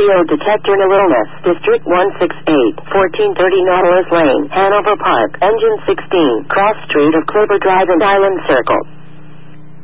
radio detector no illness. District 168, 1430 Nautilus Lane, Hanover Park, Engine 16, Cross Street of Clover Drive and Island Circle.